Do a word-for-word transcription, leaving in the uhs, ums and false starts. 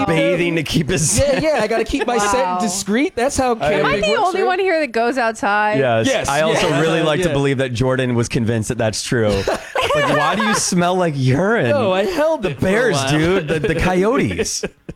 bathing to keep his. Yeah, yeah. I got to keep my Wow. scent discreet. That's how Am camping I the works, only right? one here that goes outside? Yes. Yes, I also yeah. really like to Yeah. believe that Jordan was convinced that that's true. Like, why do you smell like urine? No, I held the it for a bears, while. dude. The, the coyotes.